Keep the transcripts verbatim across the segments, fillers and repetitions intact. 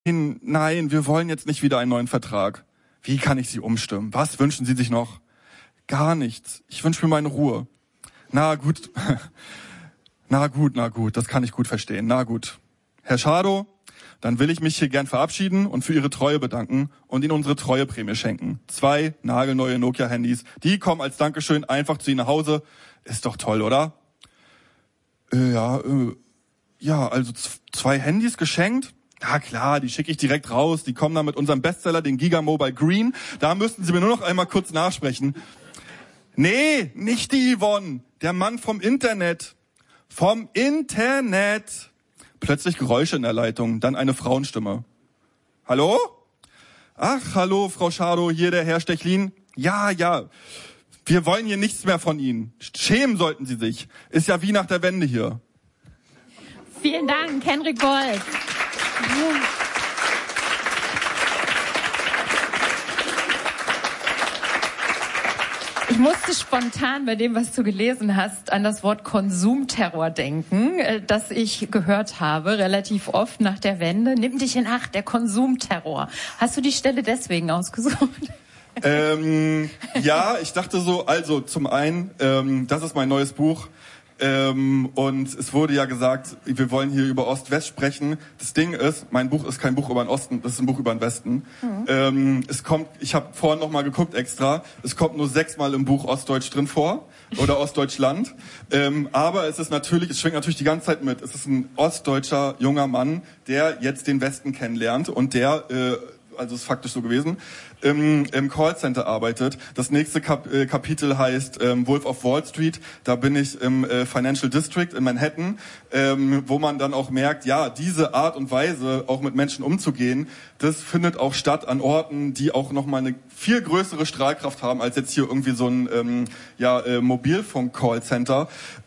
nein, wir wollen jetzt nicht wieder einen neuen Vertrag. Wie kann ich Sie umstimmen? Was wünschen Sie sich noch? Gar nichts. Ich wünsche mir meine Ruhe. Na gut, na gut, na gut, das kann ich gut verstehen. Na gut. Herr Schadow, dann will ich mich hier gern verabschieden und für Ihre Treue bedanken und Ihnen unsere Treueprämie schenken. Zwei nagelneue Nokia-Handys, die kommen als Dankeschön einfach zu Ihnen nach Hause. Ist doch toll, oder? Äh, ja, äh, ja, also z- zwei Handys geschenkt? Ja klar, die schicke ich direkt raus. Die kommen dann mit unserem Bestseller, den Giga Mobile Green. Da müssten Sie mir nur noch einmal kurz nachsprechen. Nee, nicht die Yvonne. Der Mann vom Internet. Vom Internet. Plötzlich Geräusche in der Leitung, dann eine Frauenstimme. Hallo? Ach, hallo, Frau Schadow, hier der Herr Stechlin. Ja, ja, wir wollen hier nichts mehr von Ihnen. Schämen sollten Sie sich. Ist ja wie nach der Wende hier. Vielen Dank, Henrik Gold. Ich musste spontan bei dem, was du gelesen hast, an das Wort Konsumterror denken, das ich gehört habe, relativ oft nach der Wende. Nimm dich in Acht, der Konsumterror. Hast du die Stelle deswegen ausgesucht? Ähm, ja, ich dachte so, also zum einen, ähm, das ist mein neues Buch. Ähm, und es wurde ja gesagt, wir wollen hier über Ost-West sprechen. Das Ding ist, mein Buch ist kein Buch über den Osten, das ist ein Buch über den Westen. Mhm. Ähm, es kommt, ich habe vorhin noch mal geguckt extra, es kommt nur sechsmal im Buch Ostdeutsch drin vor oder Ostdeutschland. Ähm, aber es ist natürlich, es schwingt natürlich die ganze Zeit mit. Es ist ein ostdeutscher junger Mann, der jetzt den Westen kennenlernt und der, äh, also ist faktisch so gewesen, im, im Callcenter arbeitet. Das nächste Kap- äh, Kapitel heißt ähm, Wolf of Wall Street. Da bin ich im äh, Financial District in Manhattan, ähm, wo man dann auch merkt, ja, diese Art und Weise, auch mit Menschen umzugehen, das findet auch statt an Orten, die auch nochmal eine viel größere Strahlkraft haben, als jetzt hier irgendwie so ein ähm, ja, äh, Mobilfunk-Callcenter.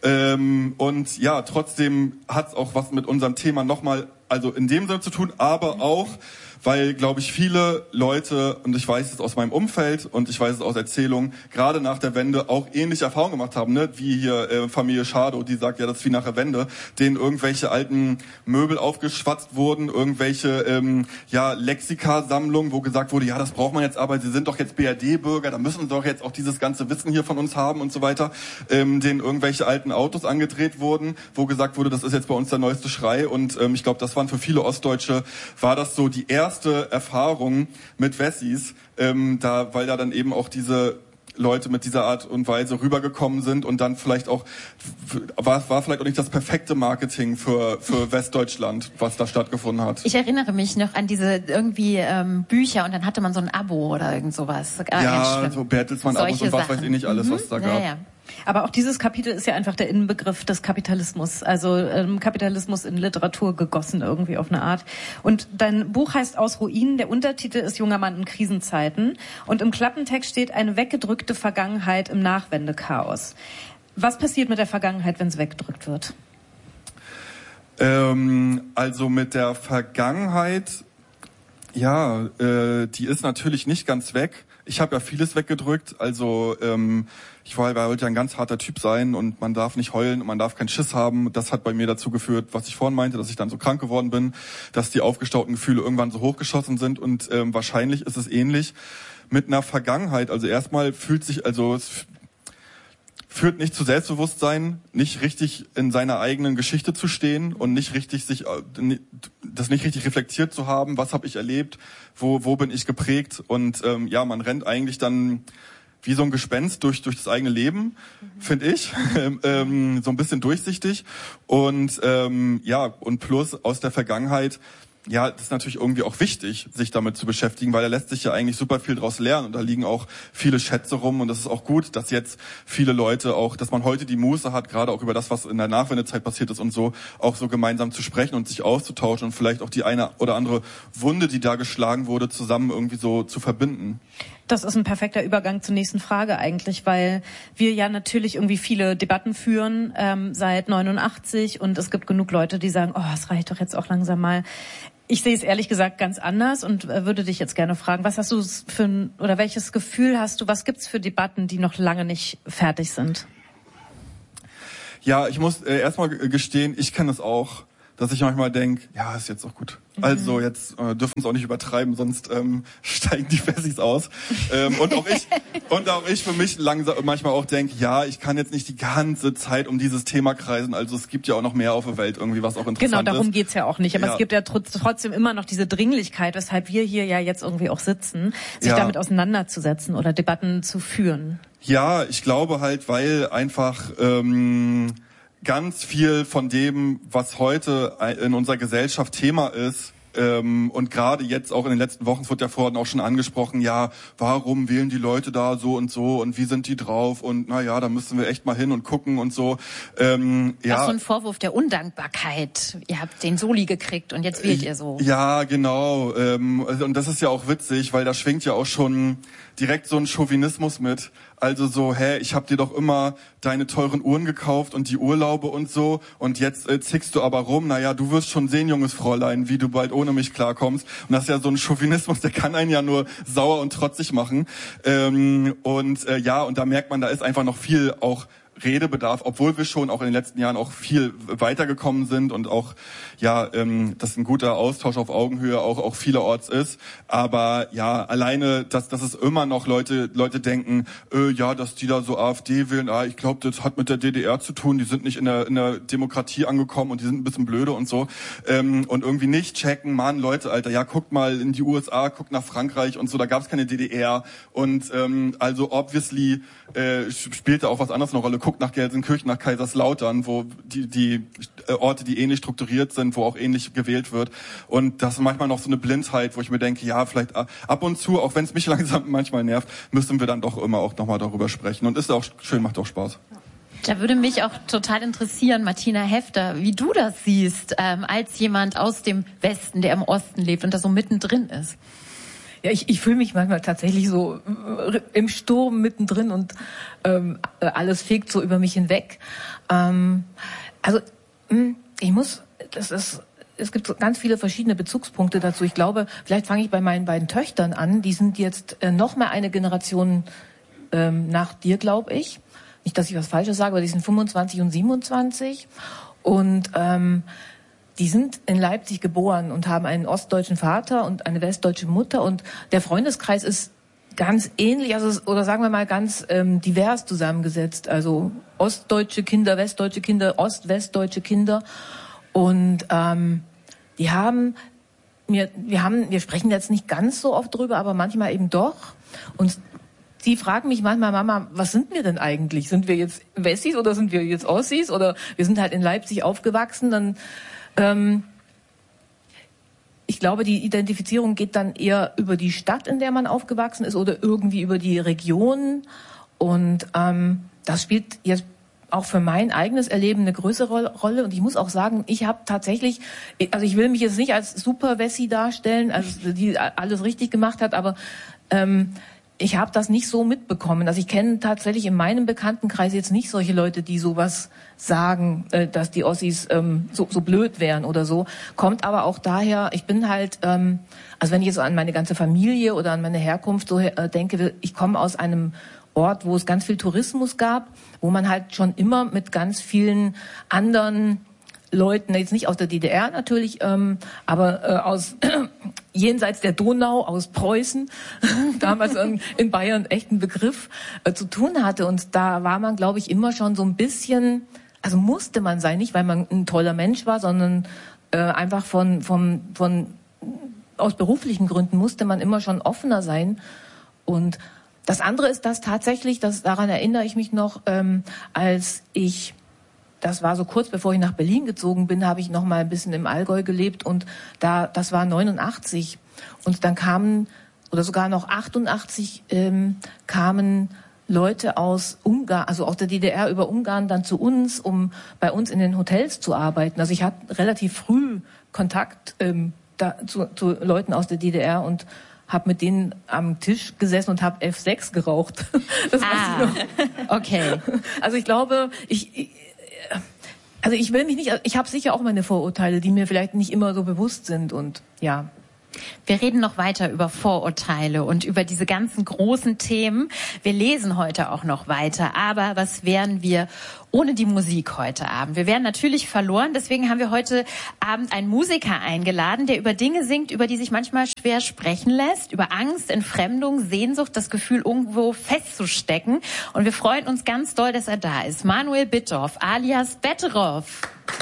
Ähm, und ja, trotzdem hat es auch was mit unserem Thema nochmal, also in dem Sinne zu tun, aber auch weil, glaube ich, viele Leute, und ich weiß es aus meinem Umfeld und ich weiß es aus Erzählungen, gerade nach der Wende auch ähnliche Erfahrungen gemacht haben, ne? Wie hier äh, Familie Schadow, die sagt, ja, das ist wie nach der Wende, denen irgendwelche alten Möbel aufgeschwatzt wurden, irgendwelche ähm, ja Lexikasammlungen, wo gesagt wurde, ja, das braucht man jetzt, aber sie sind doch jetzt B R D-Bürger, da müssen sie doch jetzt auch dieses ganze Wissen hier von uns haben und so weiter, ähm, denen irgendwelche alten Autos angedreht wurden, wo gesagt wurde, das ist jetzt bei uns der neueste Schrei und ähm, ich glaube, das waren für viele Ostdeutsche, war das so die erste Erfahrung mit Wessis, ähm, da, weil da dann eben auch diese Leute mit dieser Art und Weise rübergekommen sind und dann vielleicht auch, war, war vielleicht auch nicht das perfekte Marketing für, für Westdeutschland, was da stattgefunden hat. Ich erinnere mich noch an diese irgendwie ähm, Bücher und dann hatte man so ein Abo oder irgend sowas. Ah, ja, so Bertelsmann-Abos und was weiß ich nicht alles, mhm. was es da gab. Ja, ja. Aber auch dieses Kapitel ist ja einfach der Inbegriff des Kapitalismus, also ähm, Kapitalismus in Literatur gegossen irgendwie auf eine Art. Und dein Buch heißt Aus Ruinen, der Untertitel ist Junger Mann in Krisenzeiten und im Klappentext steht eine weggedrückte Vergangenheit im Nachwendechaos. Was passiert mit der Vergangenheit, wenn es weggedrückt wird? Ähm, also mit der Vergangenheit, ja, äh, die ist natürlich nicht ganz weg. Ich habe ja vieles weggedrückt, also ähm, ich wollte ja ein ganz harter Typ sein und man darf nicht heulen und man darf keinen Schiss haben. Das hat bei mir dazu geführt, was ich vorhin meinte, dass ich dann so krank geworden bin, dass die aufgestauten Gefühle irgendwann so hochgeschossen sind und ähm, wahrscheinlich ist es ähnlich mit einer Vergangenheit. Also erstmal fühlt sich, also es führt nicht zu Selbstbewusstsein, nicht richtig in seiner eigenen Geschichte zu stehen und nicht richtig sich das nicht richtig reflektiert zu haben, was habe ich erlebt, wo wo bin ich geprägt und ähm, ja, man rennt eigentlich dann wie so ein Gespenst durch durch das eigene Leben, mhm. finde ich, ähm, so ein bisschen durchsichtig und ähm, ja und plus aus der Vergangenheit. Ja, das ist natürlich irgendwie auch wichtig, sich damit zu beschäftigen, weil da lässt sich ja eigentlich super viel draus lernen und da liegen auch viele Schätze rum und das ist auch gut, dass jetzt viele Leute auch, dass man heute die Muße hat, gerade auch über das, was in der Nachwendezeit passiert ist und so, auch so gemeinsam zu sprechen und sich auszutauschen und vielleicht auch die eine oder andere Wunde, die da geschlagen wurde, zusammen irgendwie so zu verbinden. Das ist ein perfekter Übergang zur nächsten Frage eigentlich, weil wir ja natürlich irgendwie viele Debatten führen ähm, seit neunundachtzig und es gibt genug Leute, die sagen, oh, es reicht doch jetzt auch langsam mal. Ich sehe es ehrlich gesagt ganz anders und äh, würde dich jetzt gerne fragen, was hast du für ein, oder welches Gefühl hast du, was gibt's für Debatten, die noch lange nicht fertig sind? Ja, ich muss äh, erstmal gestehen, ich kenne es auch. dass ich manchmal denke, ja, ist jetzt auch gut. Mhm. Also jetzt äh, dürfen es auch nicht übertreiben, sonst ähm, steigen die Wessis aus. ähm, und auch ich und auch ich für mich langsam manchmal auch denke, ja, ich kann jetzt nicht die ganze Zeit um dieses Thema kreisen. Also es gibt ja auch noch mehr auf der Welt irgendwie, was auch interessant ist. Genau, darum ist. geht's ja auch nicht. Aber ja. es gibt ja trotzdem immer noch diese Dringlichkeit, weshalb wir hier ja jetzt irgendwie auch sitzen, sich ja. damit auseinanderzusetzen oder Debatten zu führen. Ja, ich glaube halt, weil einfach ähm, ganz viel von dem, was heute in unserer Gesellschaft Thema ist, ähm, und gerade jetzt auch in den letzten Wochen, es wird ja vorhin auch schon angesprochen, ja, warum wählen die Leute da so und so und wie sind die drauf und na ja, da müssen wir echt mal hin und gucken und so. Ähm, ja. Das ist so ein Vorwurf der Undankbarkeit. Ihr habt den Soli gekriegt und jetzt wählt ihr so. Ja, genau. Ähm, und das ist ja auch witzig, weil da schwingt ja auch schon direkt so ein Chauvinismus mit. Also so, hä, ich hab dir doch immer deine teuren Uhren gekauft und die Urlaube und so und jetzt äh, zickst du aber rum, naja, du wirst schon sehen, junges Fräulein, wie du bald ohne mich klarkommst. Und das ist ja so ein Chauvinismus, der kann einen ja nur sauer und trotzig machen. Ähm, und äh, ja, und da merkt man, da ist einfach noch viel auch Redebedarf, obwohl wir schon auch in den letzten Jahren auch viel weitergekommen sind und auch, ja, ähm, dass ein guter Austausch auf Augenhöhe auch auch vielerorts ist. Aber ja, alleine, dass dass es immer noch Leute Leute denken, äh, ja, dass die da so AfD wählen, ah, ich glaube, das hat mit der D D R zu tun, die sind nicht in der in der Demokratie angekommen und die sind ein bisschen blöde und so. Ähm, und irgendwie nicht checken, Mann, Leute, Alter, ja, guckt mal in die U S A, guckt nach Frankreich und so, da gab es keine D D R. Und ähm, also obviously äh, spielte auch was anderes eine Rolle. Guckt nach Gelsenkirchen, nach Kaiserslautern, wo die die Orte, die ähnlich strukturiert sind, wo auch ähnlich gewählt wird. Und das ist manchmal noch so eine Blindheit, wo ich mir denke, ja, vielleicht ab und zu, auch wenn es mich langsam manchmal nervt, müssen wir dann doch immer auch nochmal darüber sprechen. Und ist auch schön, macht auch Spaß. Da würde mich auch total interessieren, Martina Hefter, wie du das siehst, ähm, als jemand aus dem Westen, der im Osten lebt und da so mittendrin ist. Ja, ich, ich fühle mich manchmal tatsächlich so im Sturm mittendrin und ähm, alles fegt so über mich hinweg. Ähm, also ich muss, das ist, es gibt so ganz viele verschiedene Bezugspunkte dazu. Ich glaube, vielleicht fange ich bei meinen beiden Töchtern an. Die sind jetzt äh, noch mal eine Generation ähm, nach dir, glaube ich. Nicht, dass ich was Falsches sage, aber die sind fünfundzwanzig und siebenundzwanzig und ähm, die sind in Leipzig geboren und haben einen ostdeutschen Vater und eine westdeutsche Mutter und der Freundeskreis ist ganz ähnlich, also oder sagen wir mal ganz ähm, divers zusammengesetzt, also ostdeutsche Kinder, westdeutsche Kinder, ost-westdeutsche Kinder und ähm, die haben wir wir haben wir sprechen jetzt nicht ganz so oft drüber, aber manchmal eben doch und die fragen mich manchmal, Mama, was sind wir denn eigentlich? Sind wir jetzt Wessis oder sind wir jetzt Ossis oder wir sind halt in Leipzig aufgewachsen, dann Ähm, ich glaube, die Identifizierung geht dann eher über die Stadt, in der man aufgewachsen ist, oder irgendwie über die Region. Und ähm, das spielt jetzt auch für mein eigenes Erleben eine größere Rolle. Und ich muss auch sagen, ich habe tatsächlich, also ich will mich jetzt nicht als Super-Wessi darstellen, also die alles richtig gemacht hat, aber ähm, ich habe das nicht so mitbekommen. Also ich kenne tatsächlich in meinem Bekanntenkreis jetzt nicht solche Leute, die sowas sagen, äh, dass die Ossis ähm, so, so blöd wären oder so. Kommt aber auch daher, ich bin halt, ähm, also wenn ich jetzt so an meine ganze Familie oder an meine Herkunft so äh, denke, ich komme aus einem Ort, wo es ganz viel Tourismus gab, wo man halt schon immer mit ganz vielen anderen Leuten, jetzt nicht aus der D D R natürlich, ähm, aber äh, aus äh, jenseits der Donau, aus Preußen, damals in, in Bayern echt ein Begriff, äh, zu tun hatte. Und da war man, glaube ich, immer schon so ein bisschen, also musste man sein, nicht weil man ein toller Mensch war, sondern äh, einfach von, von, von aus beruflichen Gründen musste man immer schon offener sein. Und das andere ist, dass tatsächlich, das, daran erinnere ich mich noch, ähm, als ich das war so kurz bevor ich nach Berlin gezogen bin, habe ich noch mal ein bisschen im Allgäu gelebt und da, das war neunundachtzig und dann kamen oder sogar noch achtundachtzig ähm, kamen Leute aus Ungarn, also aus der D D R über Ungarn dann zu uns, um bei uns in den Hotels zu arbeiten. Also ich hatte relativ früh Kontakt ähm, da, zu, zu Leuten aus der D D R und habe mit denen am Tisch gesessen und habe F sechs geraucht. Das ah, weiß ich noch. Okay. Also ich glaube, ich, ich Also ich will mich nicht, ich habe sicher auch meine Vorurteile, die mir vielleicht nicht immer so bewusst sind und ja. Wir reden noch weiter über Vorurteile und über diese ganzen großen Themen. Wir lesen heute auch noch weiter. Aber was wären wir ohne die Musik heute Abend? Wir wären natürlich verloren. Deswegen haben wir heute Abend einen Musiker eingeladen, der über Dinge singt, über die sich manchmal schwer sprechen lässt. Über Angst, Entfremdung, Sehnsucht, das Gefühl, irgendwo festzustecken. Und wir freuen uns ganz doll, dass er da ist. Manuel Bittorf, alias Betteroff.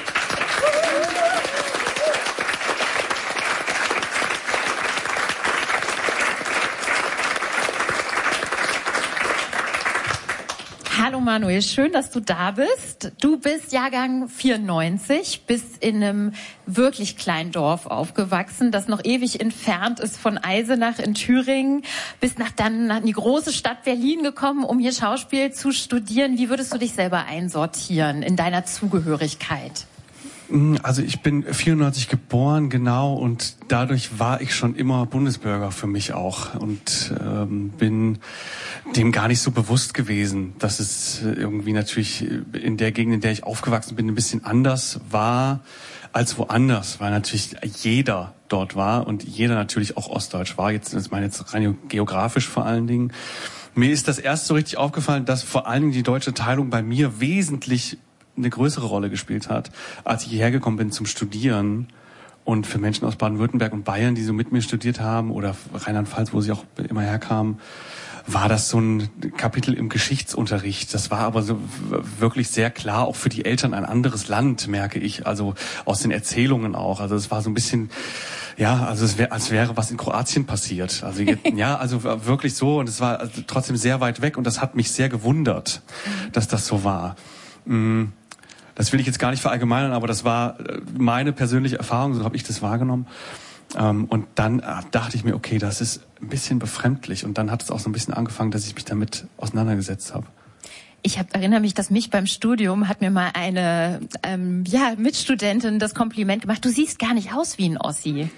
Hallo Manuel, schön, dass du da bist. Du bist Jahrgang vierundneunzig, bist in einem wirklich kleinen Dorf aufgewachsen, das noch ewig entfernt ist von Eisenach in Thüringen. Bist nach, dann in die große Stadt Berlin gekommen, um hier Schauspiel zu studieren. Wie würdest du dich selber einsortieren in deiner Zugehörigkeit? Also ich bin vierundneunzig geboren, genau, und dadurch war ich schon immer Bundesbürger für mich auch und ähm, bin dem gar nicht so bewusst gewesen, dass es irgendwie natürlich in der Gegend, in der ich aufgewachsen bin, ein bisschen anders war als woanders, weil natürlich jeder dort war und jeder natürlich auch ostdeutsch war. Jetzt, ich meine jetzt rein geografisch vor allen Dingen. Mir ist das erst so richtig aufgefallen, dass vor allen Dingen die deutsche Teilung bei mir wesentlich eine größere Rolle gespielt hat, als ich hierher gekommen bin zum Studieren. Und für Menschen aus Baden-Württemberg und Bayern, die so mit mir studiert haben, oder Rheinland-Pfalz, wo sie auch immer herkamen, war das so ein Kapitel im Geschichtsunterricht. Das war aber so wirklich sehr klar, auch für die Eltern ein anderes Land, merke ich, also aus den Erzählungen auch. Also es war so ein bisschen, ja, also es wäre, als wäre was in Kroatien passiert. Also ja, also wirklich so, und es war also trotzdem sehr weit weg, und das hat mich sehr gewundert, dass das so war. Das will ich jetzt gar nicht verallgemeinern, aber das war meine persönliche Erfahrung, so habe ich das wahrgenommen. Und dann dachte ich mir, okay, das ist ein bisschen befremdlich. Und dann hat es auch so ein bisschen angefangen, dass ich mich damit auseinandergesetzt habe. Ich hab, erinnere mich, dass mich beim Studium hat mir mal eine ähm, ja, Mitstudentin das Kompliment gemacht, du siehst gar nicht aus wie ein Ossi.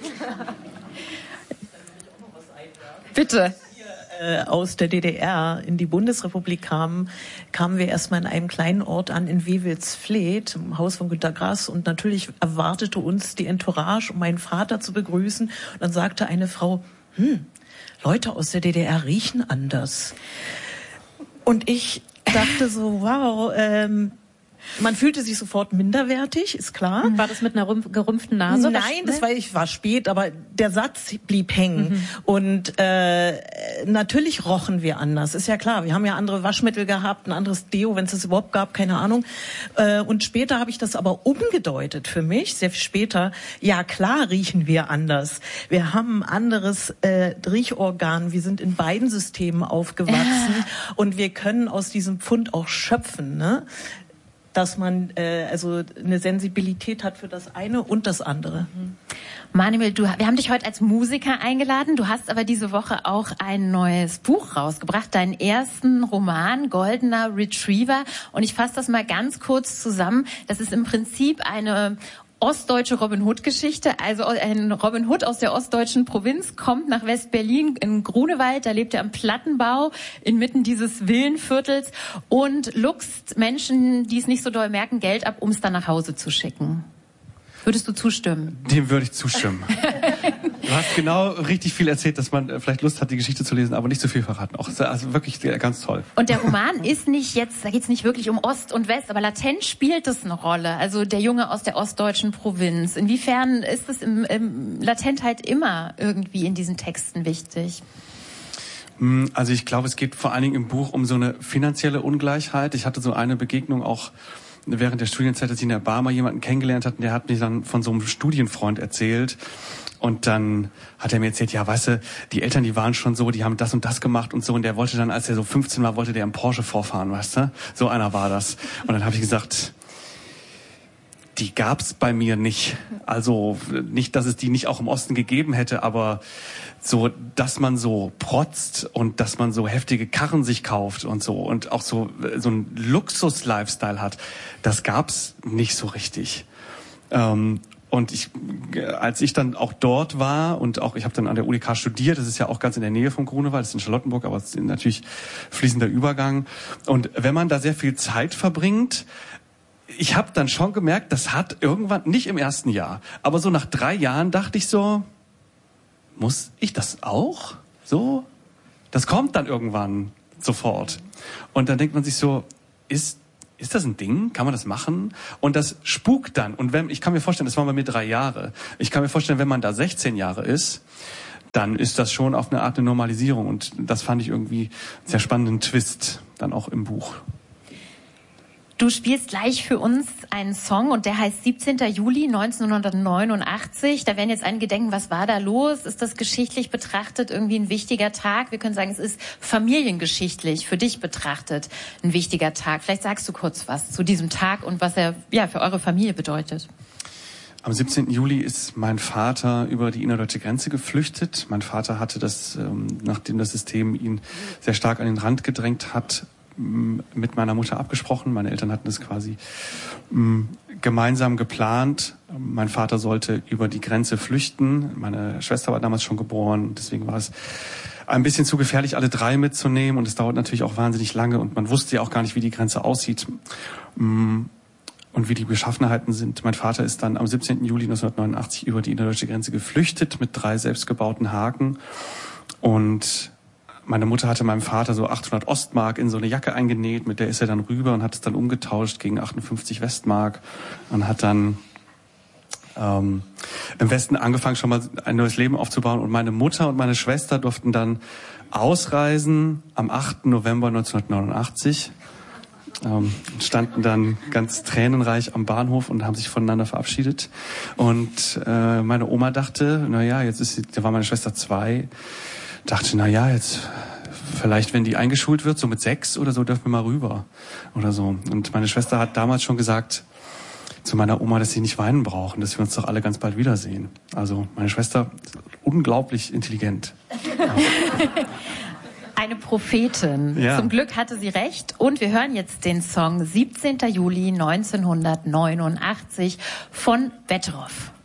Bitte. Aus der D D R in die Bundesrepublik kamen, kamen wir erstmal in einem kleinen Ort an, in Wewelsfleth, im Haus von Günter Grass, und natürlich erwartete uns die Entourage, um meinen Vater zu begrüßen. Und dann sagte eine Frau, hm, Leute aus der D D R riechen anders. Und ich dachte so, wow, ähm, man fühlte sich sofort minderwertig, ist klar. War das mit einer gerümpften Nase? Nein, das war, ich war spät, aber der Satz blieb hängen. Mhm. Und äh, natürlich rochen wir anders, ist ja klar. Wir haben ja andere Waschmittel gehabt, ein anderes Deo, wenn es das überhaupt gab, keine Ahnung. Äh, und später habe ich das aber umgedeutet für mich, sehr viel später. Ja, klar riechen wir anders. Wir haben ein anderes äh, Riechorgan. Wir sind in beiden Systemen aufgewachsen. Äh. Und wir können aus diesem Pfund auch schöpfen, ne? Dass man äh, also eine Sensibilität hat für das eine und das andere. Manuel, du, wir haben dich heute als Musiker eingeladen. Du hast aber diese Woche auch ein neues Buch rausgebracht, deinen ersten Roman, Goldener Retriever. Und ich fasse das mal ganz kurz zusammen. Das ist im Prinzip eine ostdeutsche Robin Hood-Geschichte. Also ein Robin Hood aus der ostdeutschen Provinz kommt nach West-Berlin in Grunewald. Da lebt er am Plattenbau inmitten dieses Villenviertels und luchst Menschen, die es nicht so doll merken, Geld ab, um es dann nach Hause zu schicken. Würdest du zustimmen? Dem würde ich zustimmen. Du hast genau richtig viel erzählt, dass man vielleicht Lust hat, die Geschichte zu lesen, aber nicht so viel verraten. Auch, also wirklich ganz toll. Und der Roman ist nicht jetzt, da geht es nicht wirklich um Ost und West, aber latent spielt es eine Rolle. Also der Junge aus der ostdeutschen Provinz. Inwiefern ist es im, im latent halt immer irgendwie in diesen Texten wichtig? Also ich glaube, es geht vor allen Dingen im Buch um so eine finanzielle Ungleichheit. Ich hatte so eine Begegnung auch während der Studienzeit, dass ich in der Bar mal jemanden kennengelernt hat, und der hat mir dann von so einem Studienfreund erzählt. Und dann hat er mir erzählt, ja, weißt du, die Eltern, die waren schon so, die haben das und das gemacht und so. Und der wollte dann, als er so fünfzehn war, wollte der im Porsche vorfahren, weißt du? So einer war das. Und dann habe ich gesagt, die gab's bei mir nicht. Also nicht, dass es die nicht auch im Osten gegeben hätte, aber so, dass man so protzt und dass man so heftige Karren sich kauft und so und auch so so ein Luxus-Lifestyle hat, das gab's nicht so richtig. Ähm, und ich, als ich dann auch dort war und auch, ich habe dann an der U D K studiert, das ist ja auch ganz in der Nähe von Grunewald, das ist in Charlottenburg, aber es ist natürlich fließender Übergang. Und wenn man da sehr viel Zeit verbringt, ich habe dann schon gemerkt, das hat irgendwann, nicht im ersten Jahr, aber so nach drei Jahren dachte ich so, muss ich das auch? So? Das kommt dann irgendwann sofort. Und dann denkt man sich so, ist Ist das ein Ding? Kann man das machen? Und das spukt dann. Und wenn, ich kann mir vorstellen, das waren bei mir drei Jahre. Ich kann mir vorstellen, wenn man da sechzehn Jahre ist, dann ist das schon auf eine Art eine Normalisierung. Und das fand ich irgendwie einen sehr spannenden Twist dann auch im Buch. Du spielst gleich für uns einen Song und der heißt siebzehnter Juli neunzehnhundertneunundachtzig. Da werden jetzt einige denken, was war da los? Ist das geschichtlich betrachtet irgendwie ein wichtiger Tag? Wir können sagen, es ist familiengeschichtlich für dich betrachtet ein wichtiger Tag. Vielleicht sagst du kurz was zu diesem Tag und was er ja für eure Familie bedeutet. Am siebzehnten Juli ist mein Vater über die innerdeutsche Grenze geflüchtet. Mein Vater hatte das, ähm, nachdem das System ihn sehr stark an den Rand gedrängt hat, mit meiner Mutter abgesprochen. Meine Eltern hatten das quasi mh, gemeinsam geplant. Mein Vater sollte über die Grenze flüchten. Meine Schwester war damals schon geboren. Deswegen war es ein bisschen zu gefährlich, alle drei mitzunehmen. Und es dauert natürlich auch wahnsinnig lange. Und man wusste ja auch gar nicht, wie die Grenze aussieht mh, und wie die Beschaffenheiten sind. Mein Vater ist dann am siebzehnten Juli neunzehnhundertneunundachtzig über die innerdeutsche Grenze geflüchtet mit drei selbstgebauten Haken. Und meine Mutter hatte meinem Vater so achthundert Ostmark in so eine Jacke eingenäht, mit der ist er dann rüber und hat es dann umgetauscht gegen achtundfünfzig Westmark und hat dann ähm, im Westen angefangen, schon mal ein neues Leben aufzubauen. Und meine Mutter und meine Schwester durften dann ausreisen am achten November neunzehnhundertneunundachtzig. Ähm, standen dann ganz tränenreich am Bahnhof und haben sich voneinander verabschiedet. Und äh, meine Oma dachte, na ja, jetzt ist sie, da war meine Schwester zwei, dachte, na ja, jetzt vielleicht, wenn die eingeschult wird, so mit sechs oder so, dürfen wir mal rüber oder so. Und meine Schwester hat damals schon gesagt zu meiner Oma, dass sie nicht weinen brauchen, dass wir uns doch alle ganz bald wiedersehen. Also meine Schwester ist unglaublich intelligent. Eine Prophetin. Ja. Zum Glück hatte sie recht. Und wir hören jetzt den Song siebzehnter Juli neunzehnhundertneunundachtzig von Betteroff.